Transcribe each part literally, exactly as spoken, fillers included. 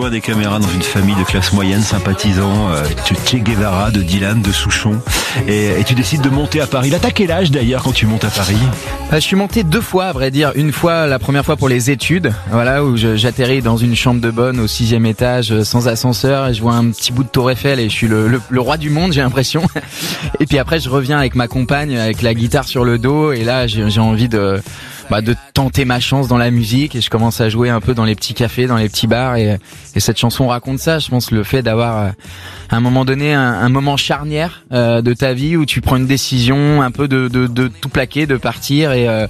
loin des caméras dans une famille de classe moyenne, sympathisant euh, de Che Guevara, de Dylan, de Souchon. Et, et tu décides de monter à Paris. Là, t'as quel âge d'ailleurs quand tu montes à Paris ? Je suis monté deux fois, à vrai dire. Une fois, la première fois pour les études, voilà, où je, j'atterris dans une chambre de bonne au sixième étage, sans ascenseur, et je vois un petit bout de Tour Eiffel et je suis le, le, le roi du monde, j'ai l'impression. Et puis après, je reviens avec ma compagne, avec la guitare sur le dos, et là, j'ai, j'ai envie de... Bah, de tenter ma chance dans la musique, et je commence à jouer un peu dans les petits cafés, dans les petits bars, et, et cette chanson raconte ça. Je pense le fait d'avoir euh, à un moment donné un, un moment charnière euh, de ta vie où tu prends une décision un peu de, de, de tout plaquer, de partir, et euh,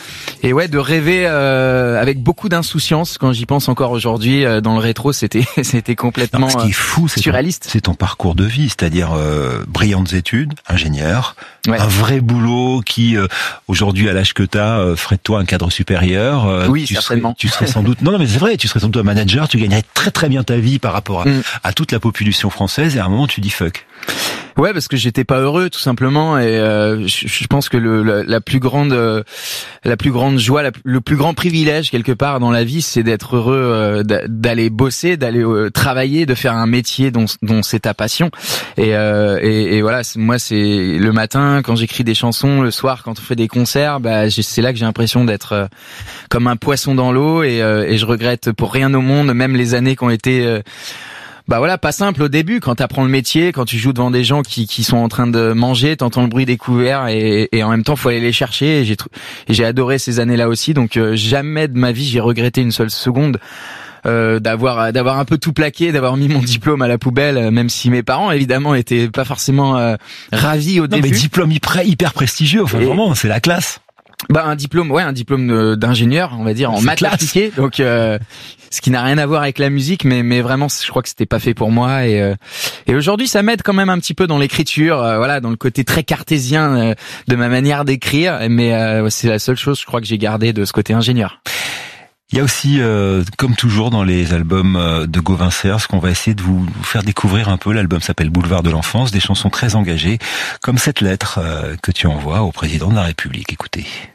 et ouais, de rêver euh, avec beaucoup d'insouciance. Quand j'y pense encore aujourd'hui, euh, dans le rétro, c'était c'était complètement non, ce qui est fou, c'est surréaliste. Ton, c'est ton parcours de vie, c'est-à-dire euh, brillantes études, ingénieur, ouais. un vrai boulot qui euh, aujourd'hui à l'âge que t'as euh, ferait de toi un cadre supérieur. Euh, oui, tu certainement. Serais, tu serais sans doute non, non mais c'est vrai, tu serais sans doute un manager, tu gagnerais très très bien ta vie par rapport à, mm. à toute la population française. Et à un moment, tu dis fuck. Ouais, parce que j'étais pas heureux, tout simplement, et euh, je, je pense que le, la, la plus grande, euh, la plus grande joie, la, le plus grand privilège quelque part dans la vie, c'est d'être heureux, euh, d'aller bosser, d'aller euh, travailler, de faire un métier dont, dont c'est ta passion. Et, euh, et, et voilà, c'est, moi, c'est le matin quand j'écris des chansons, le soir quand on fait des concerts, bah, j'ai, c'est là que j'ai l'impression d'être euh, comme un poisson dans l'eau, et, euh, et je regrette pour rien au monde, même les années qui ont été euh, bah voilà, pas simple au début, quand t'apprends le métier, quand tu joues devant des gens qui qui sont en train de manger, t'entends le bruit des couverts, et, et en même temps faut aller les chercher, et j'ai et j'ai adoré ces années-là aussi, donc euh, jamais de ma vie j'ai regretté une seule seconde euh, d'avoir d'avoir un peu tout plaqué, d'avoir mis mon diplôme à la poubelle, même si mes parents évidemment étaient pas forcément euh, ravis au non, début. Mais diplôme hyper, hyper prestigieux, enfin et... vraiment, c'est la classe. Bah un diplôme, ouais, un diplôme d'ingénieur, on va dire, en maths appliquées, donc euh, ce qui n'a rien à voir avec la musique, mais mais vraiment, je crois que c'était pas fait pour moi, et euh, et aujourd'hui, ça m'aide quand même un petit peu dans l'écriture, euh, voilà, dans le côté très cartésien euh, de ma manière d'écrire, mais euh, c'est la seule chose, je crois, que j'ai gardé de ce côté ingénieur. Il y a aussi, euh, comme toujours dans les albums de Gauvin Serre, ce qu'on va essayer de vous faire découvrir un peu. L'album s'appelle Boulevard de l'enfance, des chansons très engagées, comme cette lettre euh, que tu envoies au président de la République. Écoutez.